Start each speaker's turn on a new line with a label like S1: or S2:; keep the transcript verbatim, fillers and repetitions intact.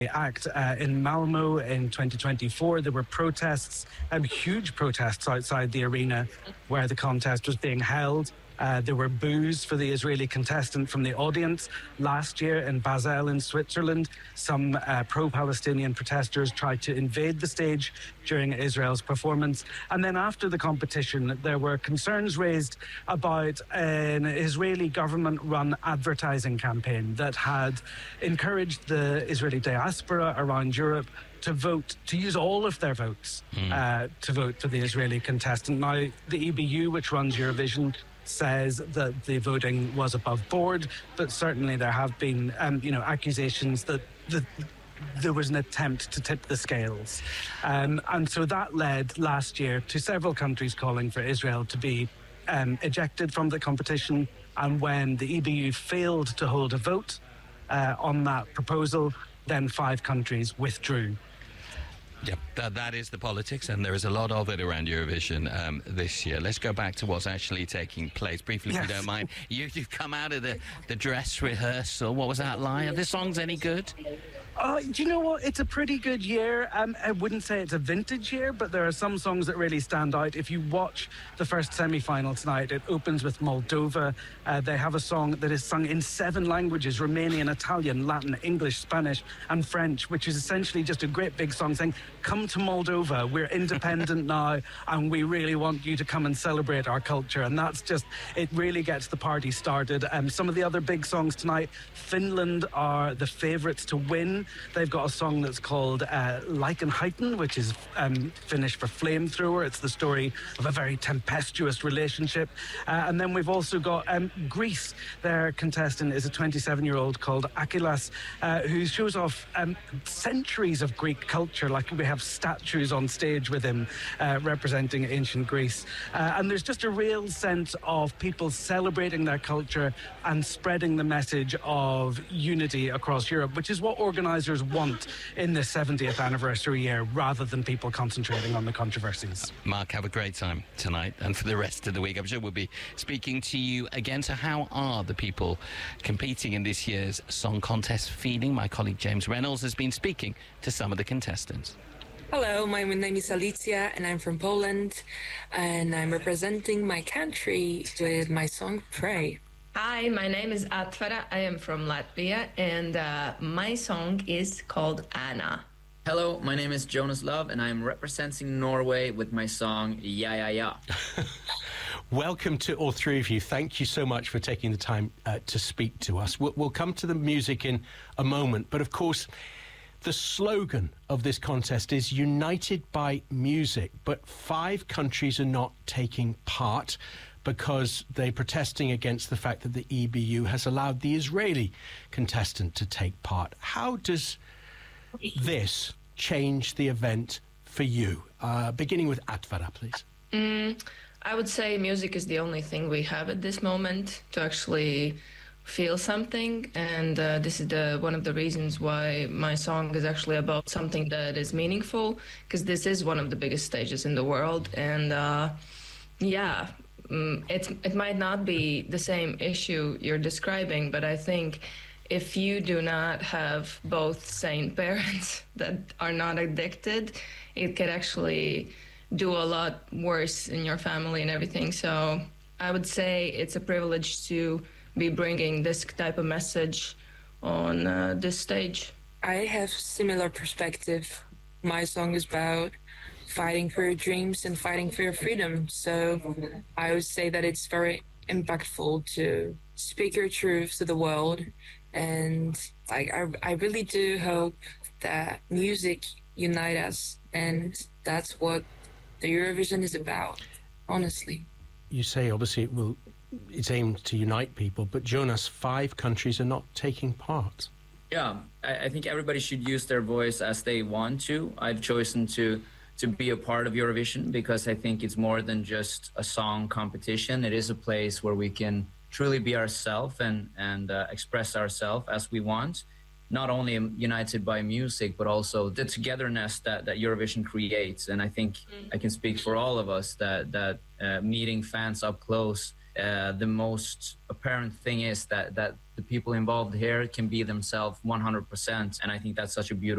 S1: act uh, in Malmo in twenty twenty-four. There were protests, um, huge protests outside the arena where the contest was being held. Uh, there were boos for the Israeli contestant from the audience. Last year in Basel in Switzerland, some uh, pro-Palestinian protesters tried to invade the stage during Israel's performance. And then after the competition, there were concerns raised about an Israeli government-run advertising campaign that had encouraged the Israeli diaspora around Europe to vote, to use all of their votes mm. uh, to vote for the Israeli contestant. Now, the E B U, which runs Eurovision, says that the voting was above board, but certainly there have been, um, you know, accusations that the, there was an attempt to tip the scales. Um, and so that led last year to several countries calling for Israel to be um, ejected from the competition. And when the E B U failed to hold a vote uh, on that proposal, then five countries withdrew.
S2: Yep, that, that is the politics, and there is a lot of it around Eurovision um, this year. Let's go back to what's actually taking place briefly, yes. if you don't mind. You, you've come out of the, the dress rehearsal. What was that like? Are the songs any good?
S1: Uh, do you know what? It's a pretty good year. Um, I wouldn't say it's a vintage year, but there are some songs that really stand out. If you watch the first semi-final tonight, it opens with Moldova. Uh, they have a song that is sung in seven languages: Romanian, Italian, Latin, English, Spanish, and French, which is essentially just a great big song saying, come to Moldova, we're independent now, and we really want you to come and celebrate our culture. And that's just, it really gets the party started. Um, some of the other big songs tonight, Finland are the favourites to win. They've got a song that's called uh, Likenheiten, which is um, Finnish for flamethrower. It's the story of a very tempestuous relationship. Uh, and then we've also got um, Greece. Their contestant is a twenty-seven-year-old called Akilas, uh, who shows off um, centuries of Greek culture. Like, we have statues on stage with him uh, representing ancient Greece. Uh, and there's just a real sense of people celebrating their culture and spreading the message of unity across Europe, which is what organisers want in the seventieth anniversary year, rather than people concentrating on the controversies.
S2: Mark, have a great time tonight and for the rest of the week. I'm sure we'll be speaking to you again. So how are the people competing in this year's song contest feeling? My colleague James Reynolds has been speaking to some of the contestants.
S3: Hello, my name is Alicia and I'm from Poland, and I'm representing my country with my song Pray.
S4: Hi, my name is Atvara. I am from Latvia, and uh, my song is called Anna.
S5: Hello, my name is Jonas Love, and I'm representing Norway with my song Ya Ya Ya.
S6: Welcome to all three of you. Thank you so much for taking the time uh, to speak to us. We'll, we'll come to the music in a moment, but of course, the slogan of this contest is United by Music, but five countries are not taking part because they're protesting against the fact that the E B U has allowed the Israeli contestant to take part. How does this change the event for you? Uh, beginning with Atvara, please.
S4: Mm, I would say music is the only thing we have at this moment to actually feel something, and uh, this is the one of the reasons why my song is actually about something that is meaningful, because this is one of the biggest stages in the world, and uh, yeah, um, it's, it might not be the same issue you're describing, but I think if you do not have both sane parents that are not addicted, it could actually do a lot worse in your family and everything. So I would say it's a privilege to be bringing this type of message on uh, this stage.
S3: I have similar perspective. My song is about fighting for your dreams and fighting for your freedom. So I would say that it's very impactful to speak your truth to the world. And like, I, I really do hope that music unites us. And that's what the Eurovision is about, honestly.
S6: You say, obviously, it will... it's aimed to unite people, but Jonas, five countries are not taking part.
S5: Yeah, I, I think everybody should use their voice as they want to. I've chosen to to be a part of Eurovision because I think it's more than just a song competition. It is a place where we can truly be ourselves and, and uh, express ourselves as we want, not only united by music, but also the togetherness that, that Eurovision creates. And I think mm. I can speak for all of us that, that uh, meeting fans up close uh, the most apparent thing is that that the people involved here can be themselves one hundred percent, and I think that's such a beautiful